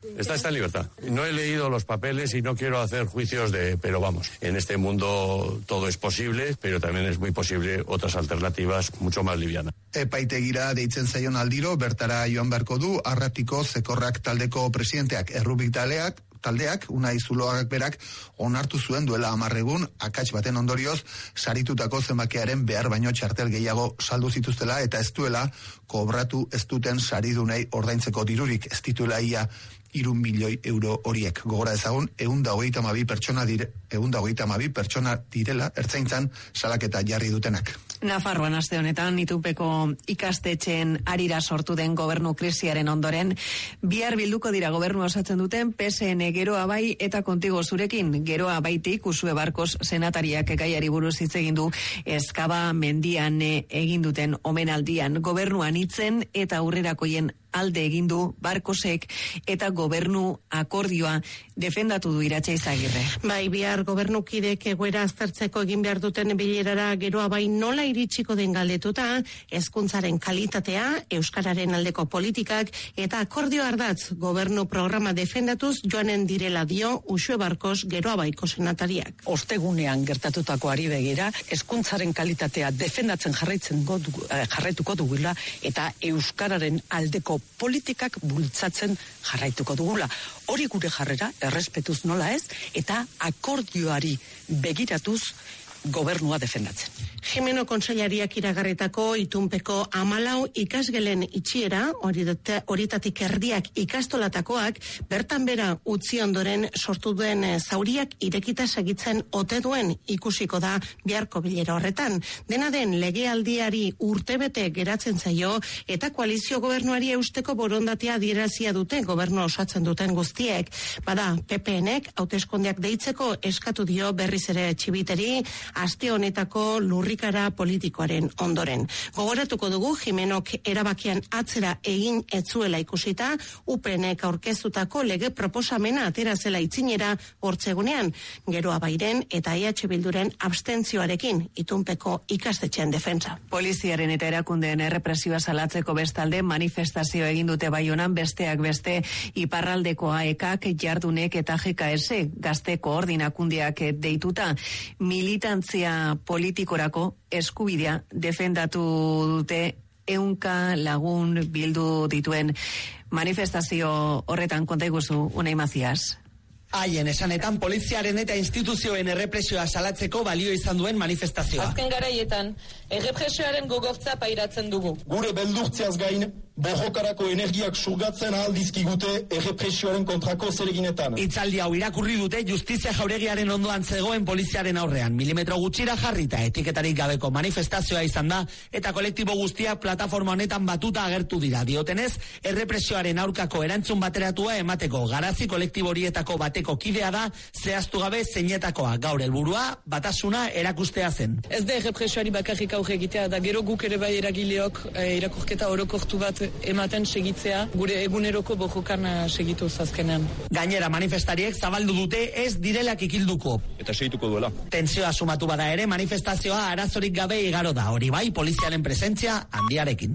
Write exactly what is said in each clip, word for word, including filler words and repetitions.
Está, está en libertad. No he leído los papeles y no quiero hacer juicios de... Pero vamos, en este mundo todo es posible, pero también es muy posible otras alternativas mucho más livianas. Epaitegira deitzen zaion aldiro, bertara joan beharko du, Arratiko Zekorrak taldeko presidenteak, Errubik taldeak, taldeak, Unai Zuloagak berak, onartu zuen duela hamarregun, akats baten ondorioz, saritutako zenbakiaren behar baino txartel gehiago saldu zituztela, eta ez duela, kobratu ez duten saridunei ordaintzeko dirurik, ez dituela ia hiru milioi euro horiek. Gogora ezagun, ehun eta hogeita hamabi pertsona dire, ehun eta hogeita hamabi pertsona direla, ertzaintzan salaketa jarri dutenak. Nafarroan aste honetan itupeko ikastetxeen arira sortu den gobernu krisiaren ondoren, bihar bilduko dira gobernua osatzen duten P S N Geroa Bai eta Kontigo Zurekin. Geroa Baitik Usue Barkos senatariak gaiari buruz hitz egin du Ezkaba mendian egin duten omenaldian. Gobernuan hitzen eta aurrerakoien alde egin du Barkosek eta gobernu akordioa defendatu du Iratxe Izagirre. Bai, bihar gobernukidek egoera aztertzeko egin behar duten bilerara Geroa Bai nola iritsiko den galdetuta, hezkuntzaren kalitatea, euskararen aldeko politikak eta akordio ardatz gobernu programa defendatuz joanen direla dio Usue Barkos Geroa Baiko senatariak. Ostegunean gertatutakoari begira, hezkuntzaren kalitatea defendatzen jarraitzen godu, jarraituko dugula eta euskararen aldeko politikak bultzatzen jarraituko dugula. Hori gure jarrera, errespetuz nola ez, eta akordioari begiratuz gobernua defendatzen. Jimeno Kontseilariak iragarritako itunpeko amalau ikasgelen itxiera, horitatik erdiak ikastolatakoak, bertan bera utzi ondoren sortu duen zauriak irekita segitzen ote duen ikusiko da biharko bilera horretan. Dena den legealdiari urtebete geratzen zaio eta koalizio gobernuari eusteko borondatea adierazia dute gobernu osatzen duten guztiek. Bada, P P Nek hauteskundeak deitzeko eskatu dio berriz ere Txibiteri, aste honetako lurrikara politikoaren ondoren. Gogoratuko dugu, Jimenok erabakian atzera egin etzuela ikusita, U P Nek aurkeztutako lege proposamena atera zela itzinera hortzegunean, Geroa Bairen eta E H Bilduren abstentzioarekin itunpeko ikastetxean defentsa. Poliziaren eta erakundeen errepresioa salatzeko bestalde manifestazio egin dute Baionan, besteak beste iparraldeko A E Kak, Jardunek eta G K S gazte koordinakundeak deituta. Militantzia politikorako eskubidea defendatu dute ehunka lagun bildu dituen manifestazio horretan. Konta iguzu, Unai Mazias. Haien esanetan poliziaren eta instituzioen errepresioa salatzeko balio izan duen manifestazioa. Azken garaietan, errepresioaren gogortza pairatzen dugu. Gure beldurtzeaz gain, borrokarako energiak surgatzen ahal dizkigute errepresioaren kontrako zereginetan. Hitzaldi hau irakurri dute Justizia Jauregiaren ondoan zegoen poliziaren aurrean. Milimetro gutxira jarrita etiketarik gabeko manifestazioa izan da eta kolektibo guztiak plataforma honetan batuta agertu dira. Diotenez, errepresioaren aurkako erantzun bateratua emateko garazi kolektibo horietako bateko kidea da, zehaztu gabe zeinetakoa. Gaur helburua batasuna erakustea zen. Ez da errepresioari bakarrik aurre egitea, da gero guk ere bai eragileok eh, irakurketa orokortu bat ematen segitzea, gure eguneroko borrokan segitu azkenean. Gainera manifestariek zabaldu dute ez direlak ikilduko. Eta segituko duela. Tentsioa sumatu bada ere manifestazioa arazorik gabe igaro da, hori bai poliziaren presentzia handiarekin.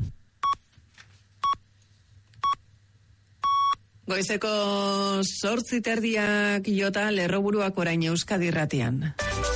Goizeko zortzi terdiak jota Lerroburuak orain Euskadi Irratian.